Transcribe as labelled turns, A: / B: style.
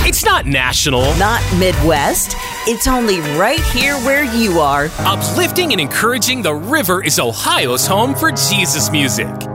A: It's not national.
B: Not Midwest. It's only right here where you are.
A: Uplifting and encouraging, the river is Ohio's home for Jesus music.